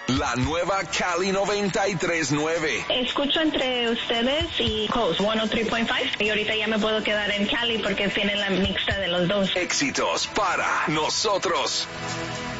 La nueva Cali 93.9. Escucho entre ustedes y Coast 103.5 y ahorita ya me puedo quedar en Cali porque tienen la mixta de los dos. Éxitos para nosotros.